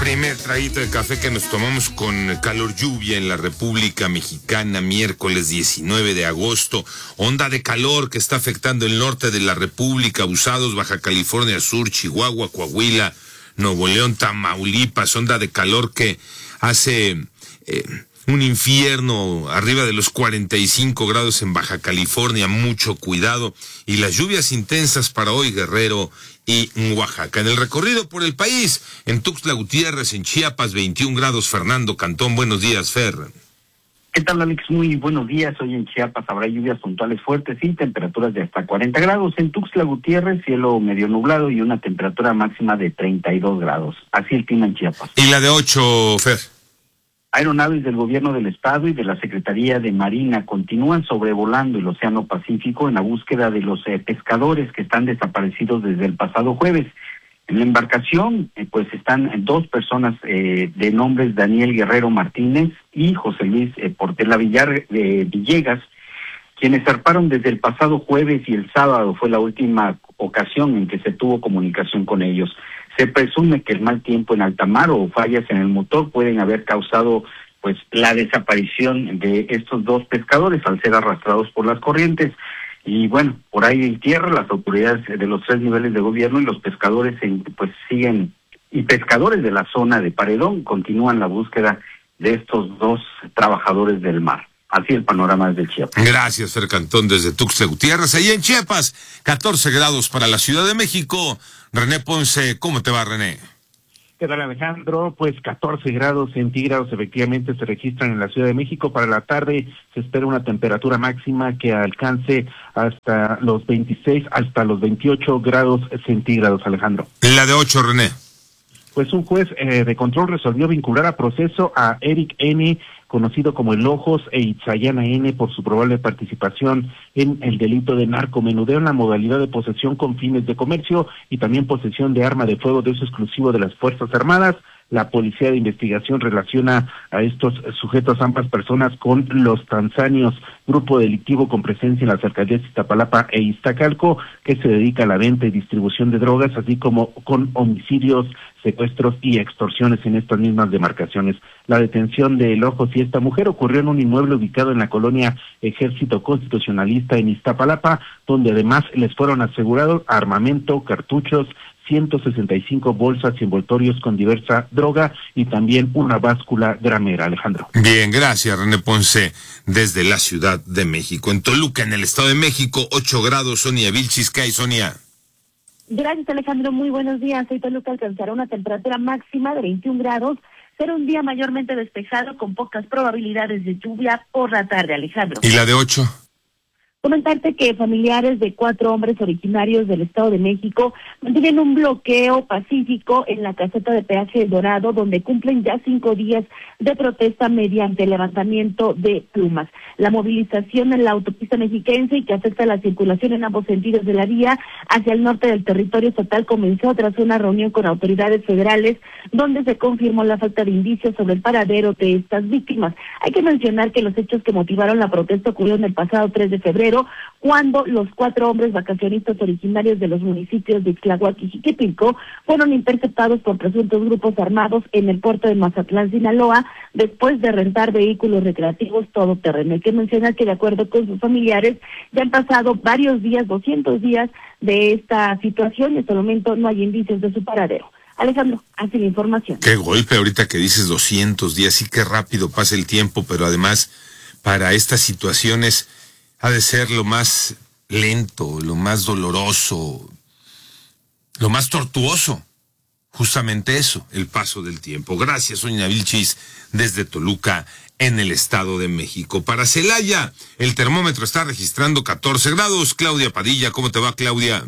Primer traguito de café que nos tomamos con calor lluvia en la República Mexicana, miércoles 19 de agosto. Onda de calor que está afectando el norte de la República, Abusados, Baja California Sur, Chihuahua, Coahuila, Nuevo León, Tamaulipas. Onda de calor que hace un infierno arriba de los 45 grados en Baja California. Mucho cuidado. Y las lluvias intensas para hoy, Guerrero y Oaxaca. En el recorrido por el país, en Tuxtla Gutiérrez, en Chiapas, 21 grados. Fernando Cantón, buenos días, Fer. ¿Qué tal, Alex? Muy buenos días. Hoy en Chiapas habrá lluvias puntuales fuertes y temperaturas de hasta 40 grados. En Tuxtla Gutiérrez, cielo medio nublado y una temperatura máxima de 32 grados. Así el clima en Chiapas. ¿Y la de 8, Fer? Aeronaves del gobierno del estado y de la Secretaría de Marina continúan sobrevolando el Océano Pacífico en la búsqueda de los pescadores que están desaparecidos desde el pasado jueves. En la embarcación, pues están dos personas de nombres Daniel Guerrero Martínez y José Luis Portela Villegas, quienes zarparon desde el pasado jueves y el sábado fue la última ocasión en que se tuvo comunicación con ellos. Se presume que el mal tiempo en alta mar o fallas en el motor pueden haber causado pues la desaparición de estos dos pescadores al ser arrastrados por las corrientes. Y bueno, por ahí en tierra las autoridades de los 3 niveles de gobierno y los pescadores pues siguen, y pescadores de la zona de Paredón continúan la búsqueda de estos dos trabajadores del mar. Así el panorama desde Chiapas. Gracias, Fer Cantón, desde Tuxtla Gutiérrez. Allá en Chiapas, 14 grados para la Ciudad de México. René Ponce, ¿cómo te va, René? ¿Qué tal, Alejandro? Pues 14 grados centígrados efectivamente se registran en la Ciudad de México. Para la tarde se espera una temperatura máxima que alcance hasta los 26, hasta los 28 grados centígrados, Alejandro. La de 8, René. Pues un juez de control resolvió vincular a proceso a Eric N., conocido como El Ojos, e Itzayana N., por su probable participación en el delito de narcomenudeo en la modalidad de posesión con fines de comercio y también posesión de arma de fuego de uso exclusivo de las Fuerzas Armadas. La Policía de Investigación relaciona a estos sujetos, ambas personas, con los tanzanios, grupo delictivo con presencia en las alcaldías de Iztapalapa e Iztacalco, que se dedica a la venta y distribución de drogas, así como con homicidios, secuestros y extorsiones en estas mismas demarcaciones. La detención de El Ojos y esta mujer ocurrió en un inmueble ubicado en la colonia Ejército Constitucionalista en Iztapalapa, donde además les fueron asegurados armamento, cartuchos, 165 bolsas y envoltorios con diversa droga y también una báscula gramera, Alejandro. Bien, gracias, René Ponce, desde la Ciudad de México. En Toluca, en el Estado de México, 8 grados, Sonia Vilchis. ¿Qué hay, Sonia? Gracias, Alejandro. Muy buenos días. Hoy Toluca alcanzará una temperatura máxima de 21 grados. Será un día mayormente despejado con pocas probabilidades de lluvia por la tarde, Alejandro. ¿Y la de 8? Comentarte que familiares de 4 hombres originarios del Estado de México mantienen un bloqueo pacífico en la caseta de peaje El Dorado, donde cumplen ya 5 días de protesta mediante el levantamiento de plumas. La movilización en la autopista mexiquense y que afecta la circulación en ambos sentidos de la vía hacia el norte del territorio estatal comenzó tras una reunión con autoridades federales donde se confirmó la falta de indicios sobre el paradero de estas víctimas. Hay que mencionar que los hechos que motivaron la protesta ocurrieron el pasado 3 de febrero, cuando los 4 hombres vacacionistas originarios de los municipios de Ixtlahuac y Jiquipilco fueron interceptados por presuntos grupos armados en el puerto de Mazatlán, Sinaloa, después de rentar vehículos recreativos todoterreno. Hay que mencionar que de acuerdo con sus familiares ya han pasado varios días, 200 días de esta situación y hasta el momento no hay indicios de su paradero. Alejandro, así la información. Qué golpe ahorita que dices 200 días, sí que rápido pasa el tiempo, pero además para estas situaciones ha de ser lo más lento, lo más doloroso, lo más tortuoso. Justamente eso, el paso del tiempo. Gracias, Sonia Vilchis, desde Toluca, en el Estado de México. Para Celaya, el termómetro está registrando 14 grados. Claudia Padilla, ¿cómo te va, Claudia?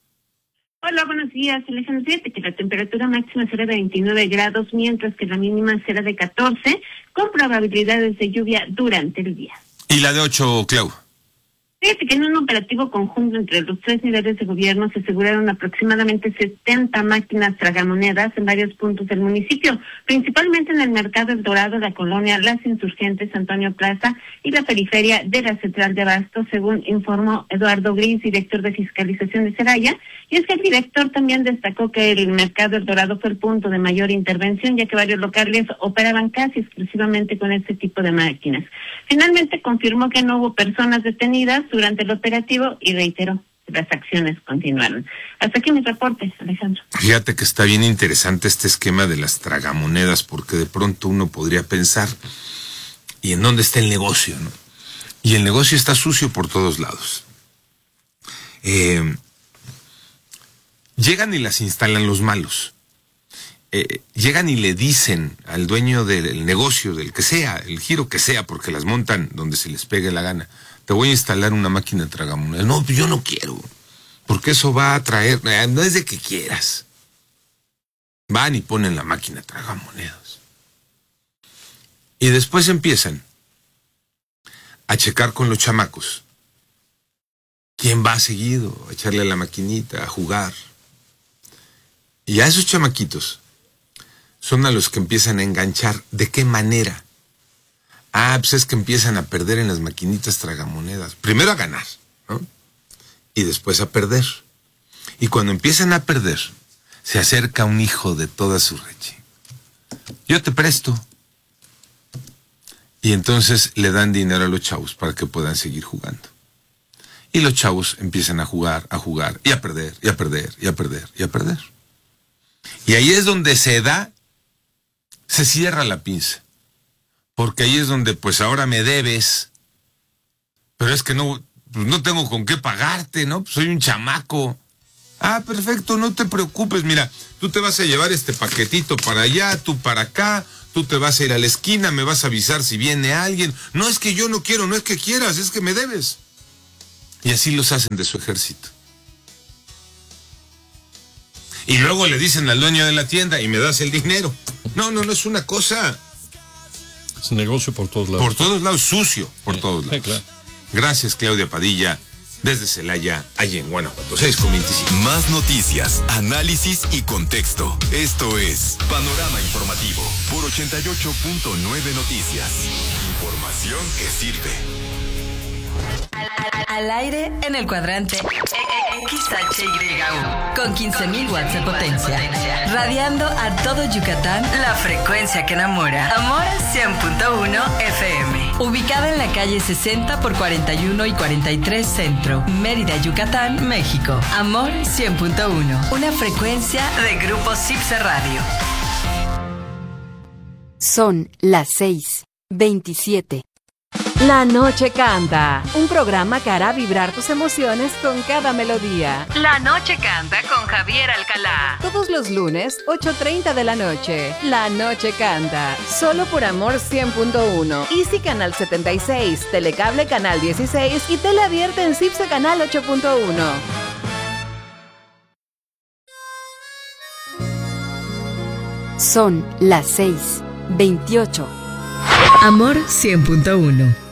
Hola, buenos días, Alejandro. Fíjate que la temperatura máxima será de 29 grados, mientras que la mínima será de 14, con probabilidades de lluvia durante el día. ¿Y la de 8, Clau? Fíjate que en un operativo conjunto entre los tres niveles de gobierno se aseguraron aproximadamente 70 máquinas tragamonedas en varios puntos del municipio, principalmente en el Mercado El Dorado, la colonia Las Insurgentes, Antonio Plaza y la periferia de la Central de Abasto, según informó Eduardo Gris, director de Fiscalización de Celaya. Y es que el director también destacó que el Mercado El Dorado fue el punto de mayor intervención, ya que varios locales operaban casi exclusivamente con este tipo de máquinas. Finalmente confirmó que no hubo personas detenidas durante el operativo y reiteró que las acciones continuaron. Hasta aquí mi reporte, Alejandro. Fíjate que está bien interesante este esquema de las tragamonedas, porque de pronto uno podría pensar, ¿y en dónde está el negocio, no? Y el negocio está sucio por todos lados. Llegan y las instalan los malos. Llegan y le dicen al dueño del negocio, del que sea, el giro que sea, porque las montan donde se les pegue la gana: te voy a instalar una máquina de tragamonedas. No, yo no quiero, porque eso va a traer, no es de que quieras. Van y ponen la máquina de tragamonedas. Y después empiezan a checar con los chamacos quién va seguido, a echarle a la maquinita, a jugar. Y a esos chamaquitos son a los que empiezan a enganchar. ¿De qué manera? Pues es que empiezan a perder en las maquinitas tragamonedas. Primero a ganar, ¿no? Y después a perder. Y cuando empiezan a perder, se acerca un hijo de toda su leche. Yo te presto. Y entonces le dan dinero a los chavos para que puedan seguir jugando. Y los chavos empiezan a jugar, y a perder, y a perder, y a perder, y a perder. Y ahí es donde se cierra la pinza. Porque ahí es donde, pues ahora me debes, pero es que no tengo con qué pagarte, ¿no? Pues soy un chamaco. Perfecto, no te preocupes, mira, tú te vas a llevar este paquetito para allá, tú para acá, tú te vas a ir a la esquina, me vas a avisar si viene alguien. No es que yo no quiero, no es que quieras, es que me debes. Y así los hacen de su ejército. Y luego le dicen al dueño de la tienda, y me das el dinero. No es una cosa. Es un negocio por todos lados. Por todos lados, sucio, por todos lados. Claro. Gracias, Claudia Padilla, desde Celaya, allá en Guanajuato, 6:25. Más noticias, análisis y contexto. Esto es Panorama Informativo por 88.9 Noticias. Información que sirve. Al aire en el cuadrante XHYU con 15.000 watts de potencia, radiando a todo Yucatán, la frecuencia que enamora. Amor 100.1 FM, ubicada en la calle 60 por 41 y 43 Centro, Mérida, Yucatán, México. Amor 100.1, una frecuencia de Grupo Cipse Radio. Son las 6:27. La Noche Canta, un programa que hará vibrar tus emociones con cada melodía. La Noche Canta con Javier Alcalá. Todos los lunes, 8:30 de la noche. La Noche Canta, solo por Amor 100.1. Easy Canal 76, Telecable Canal 16 y Tele Abierta en Cipse Canal 8.1. Son las 6:28. Amor 100.1.